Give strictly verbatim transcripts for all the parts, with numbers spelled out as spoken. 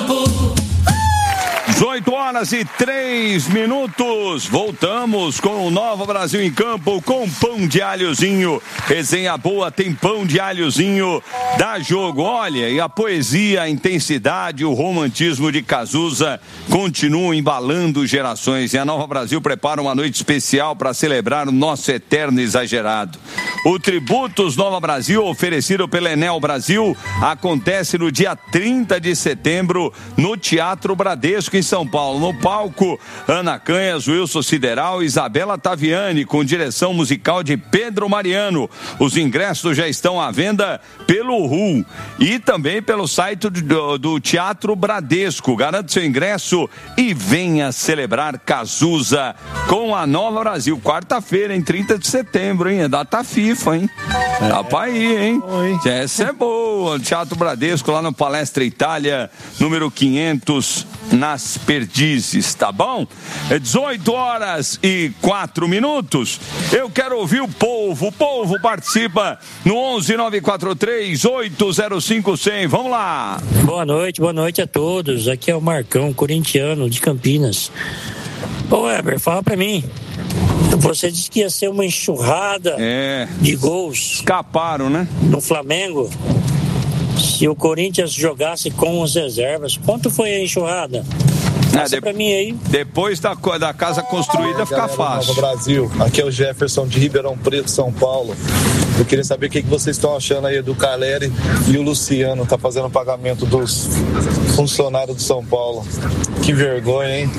campo. dezoito horas e três minutos. Voltamos com o Nova Brasil em Campo com pão de alhozinho. Resenha boa, tem pão de alhozinho. Dá jogo. Olha, e a poesia, a intensidade, o romantismo de Cazuza continuam embalando gerações. E a Nova Brasil prepara uma noite especial para celebrar o nosso eterno exagerado. O Tributos Nova Brasil, oferecido pela Enel Brasil, acontece no dia trinta de setembro no Teatro Bradesco, em São Paulo. No palco, Ana Canhas, Wilson Sideral e Isabela Taviani, com direção musical de Pedro Mariano. Os ingressos já estão à venda pelo R U e também pelo site do, do Teatro Bradesco. Garante seu ingresso e venha celebrar Cazuza com a Nova Brasil. Quarta-feira, em trinta de setembro, hein? É data FIFA, hein? É. Dá pra ir, hein? Essa é boa. Teatro Bradesco, lá no Palestra Itália, número quinhentos, nas Perdizes, tá bom? É dezoito horas e quatro minutos. Eu quero ouvir o povo. O povo participa no onze nove quatro três oito zero cinco zero zero. Vamos lá. Boa noite, boa noite a todos. Aqui é o Marcão, corintiano de Campinas. Ô Weber, fala pra mim. Você disse que ia ser uma enxurrada é. de gols. Escaparam, né? No Flamengo. Se o Corinthians jogasse com as reservas, quanto foi a enxurrada? Passa é, de... pra mim aí. Depois da, da casa construída, ah, fica fácil. Nova Brasil, aqui é o Jefferson de Ribeirão Preto, São Paulo. Eu queria saber o que vocês estão achando aí do Caleri e o Luciano, tá fazendo o pagamento dos funcionários do São Paulo. Que vergonha, hein?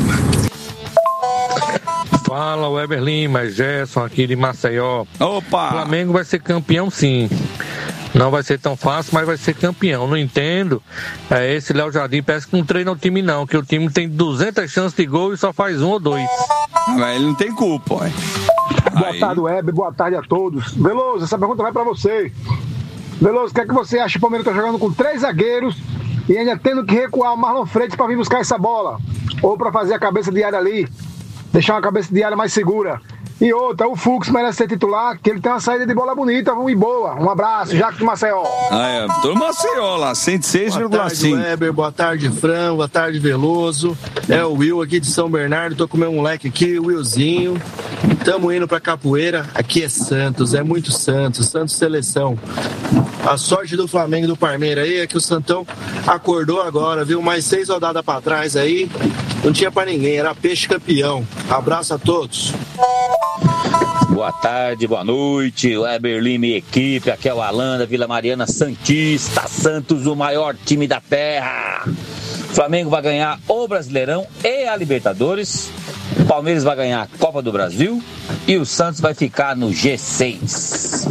Fala, Weber Lima, Gerson aqui de Maceió. Opa! O Flamengo vai ser campeão, sim. Não vai ser tão fácil, mas vai ser campeão. Não entendo. É, esse Léo Jardim parece que não treina o time, não. Que o time tem duzentas chances de gol e só faz um ou dois. Mas ele não tem culpa, hein? Boa Aí... tarde, Weber. Boa tarde a todos. Veloso, essa pergunta vai pra você. Veloso, o que é que você acha? O Palmeiras tá jogando com três zagueiros e ainda tendo que recuar o Marlon Freitas pra vir buscar essa bola. Ou pra fazer a cabeça de área ali. Deixar uma cabeça de área mais segura. E outra, o Fux merece ser titular, que ele tem uma saída de bola bonita e boa. Um abraço, Jacques de Maceió. Ah, é, do Maceió lá, cento e seis vírgula cinco. Boa tarde, Weber, boa tarde, Fran, boa tarde, Veloso. É o Will aqui de São Bernardo, tô com meu moleque aqui, o Willzinho. Tamo indo pra Capoeira, aqui é Santos, é muito Santos, Santos seleção. A sorte do Flamengo e do Palmeiras aí é que o Santão acordou agora, viu? Mais seis rodadas pra trás aí, não tinha pra ninguém, era peixe campeão. Abraço a todos. Boa tarde, boa noite, Weber Lima e equipe, aqui é o Alan da Vila Mariana Santista, Santos, o maior time da terra. Flamengo vai ganhar o Brasileirão e a Libertadores, o Palmeiras vai ganhar a Copa do Brasil e o Santos vai ficar no G seis.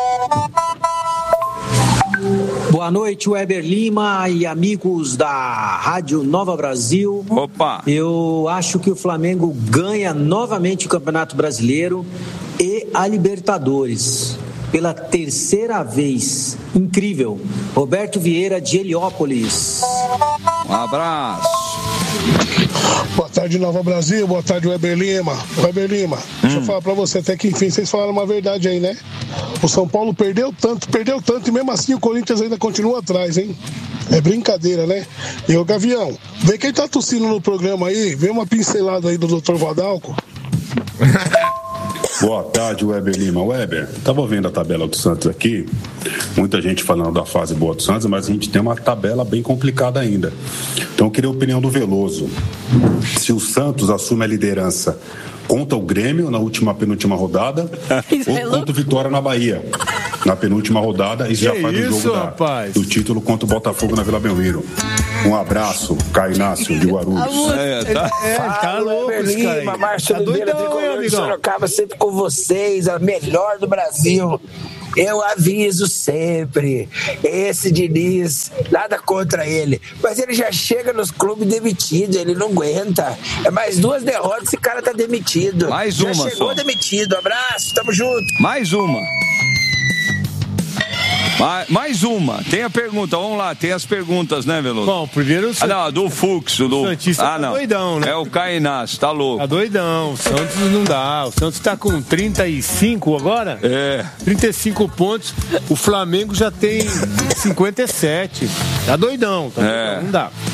Boa noite, Weber Lima e amigos da Rádio Nova Brasil. Opa! Eu acho que o Flamengo ganha novamente o Campeonato Brasileiro e a Libertadores. Pela terceira vez. Incrível. Roberto Vieira, de Heliópolis. Um abraço. Boa tarde, Nova Brasil. Boa tarde, Weber Lima. Weber Lima, hum. deixa eu falar pra você, até que enfim vocês falaram uma verdade aí, né? O São Paulo perdeu tanto, perdeu tanto, e mesmo assim o Corinthians ainda continua atrás, hein? É brincadeira, né? E o Gavião, vê quem tá tossindo no programa aí, vê uma pincelada aí do doutor Vadalco. Boa tarde, Weber Lima. Weber, estava vendo a tabela do Santos aqui, muita gente falando da fase boa do Santos, mas a gente tem uma tabela bem complicada ainda. Então eu queria a opinião do Veloso. Se o Santos assume a liderança, conta o Grêmio na última, penúltima rodada, ou conta o Vitória na Bahia na penúltima rodada, e já que faz isso, o jogo da, do título contra o Botafogo na Vila Belmiro. Um abraço, Caio Inácio de Guarulhos. É, tá, é, tá louco, Berlima, Márcio Oliveira, tricolor de Sorocaba, sempre com vocês, a melhor do Brasil. Eu aviso sempre, esse Diniz, nada contra ele, mas ele já chega nos clubes demitido, ele não aguenta. É mais duas derrotas, esse cara tá demitido. Mais uma, já chegou só. demitido. Abraço, tamo junto. Mais uma. Mais uma, tem a pergunta, vamos lá, tem as perguntas, né, Veloso? Bom, primeiro... Ah, não, do Fux, do... O Santista ah, tá não. doidão, né? É o Cainas, tá louco. Tá doidão, o Santos não dá, o Santos tá com trinta e cinco agora? É. trinta e cinco pontos, o Flamengo já tem cinquenta e sete, tá doidão, tá é. doidão, não dá.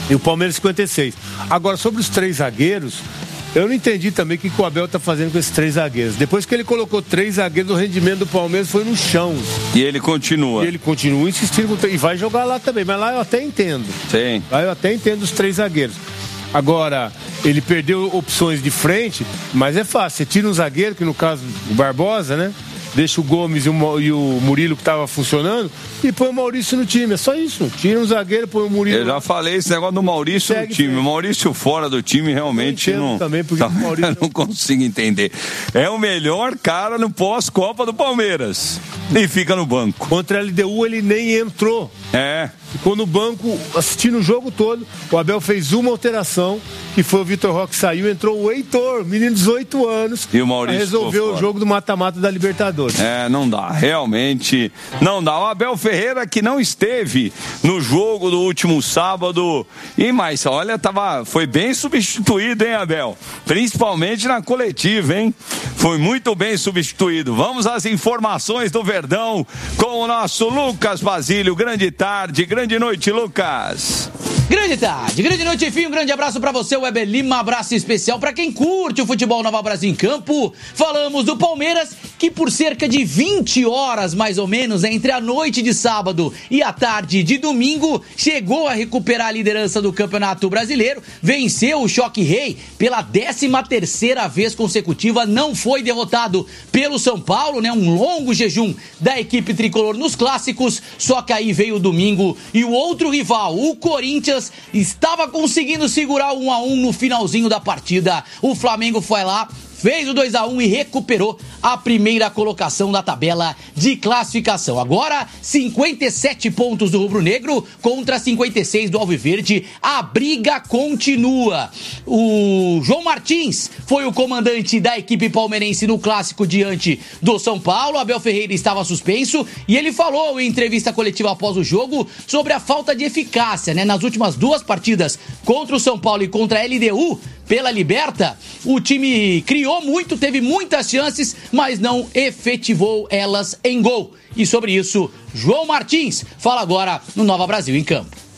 E o Palmeiras cinquenta e seis. Agora, sobre os três zagueiros, eu não entendi também o que o Abel tá fazendo com esses três zagueiros. Depois que ele colocou três zagueiros, o rendimento do Palmeiras foi no chão. E ele continua. E ele continua insistindo com três. E vai jogar lá também, mas lá eu até entendo. Sim. Lá eu até entendo os três zagueiros. Agora, ele perdeu opções de frente, mas é fácil. Você tira um zagueiro, que no caso o Barbosa, né? Deixa o Gomes e o, e o Murilo, que estava funcionando, e põe o Maurício no time. É só isso. Tira um zagueiro, põe o Murilo. Eu já falei esse negócio do Maurício no time. O Maurício fora do time realmente não. Também porque também o Maurício... eu não consigo entender. É o melhor cara no pós-Copa do Palmeiras. E fica no banco. Contra a L D U ele nem entrou. É. Ficou no banco assistindo o jogo todo. O Abel fez uma alteração, que foi o Vitor Roque saiu, entrou o Heitor, menino de dezoito anos. E o Maurício resolveu o jogo do mata-mata da Libertadores. É, não dá, realmente não dá. O Abel Ferreira que não esteve no jogo do último sábado. E mais, olha, tava, foi bem substituído, hein, Abel? Principalmente na coletiva, hein? Foi muito bem substituído. Vamos às informações do Verdão com o nosso Lucas Basílio. Grande tarde, grande noite, Lucas. Grande tarde, grande noite, enfim, um grande abraço pra você, Weber Lima, abraço especial pra quem curte o futebol Nova Brasil em campo. Falamos do Palmeiras, que por cerca de vinte horas, mais ou menos, entre a noite de sábado e a tarde de domingo, chegou a recuperar a liderança do Campeonato Brasileiro, venceu o Choque Rei pela décima terceira vez consecutiva, não foi derrotado pelo São Paulo, né? Um longo jejum da equipe tricolor nos clássicos, só que aí veio o domingo e o outro rival, o Corinthians, estava conseguindo segurar o um a um no finalzinho da partida. O Flamengo foi lá, fez o dois a um e recuperou a primeira colocação da tabela de classificação. Agora, cinquenta e sete pontos do rubro-negro contra cinquenta e seis do alviverde. A briga continua. O João Martins foi o comandante da equipe palmeirense no clássico diante do São Paulo. Abel Ferreira estava suspenso e ele falou em entrevista coletiva após o jogo sobre a falta de eficácia, né? Nas últimas duas partidas contra o São Paulo e contra a L D U pela Liberta, o time criou muito, teve muitas chances, mas não efetivou elas em gol. E sobre isso, João Martins fala agora no Nova Brasil em Campo.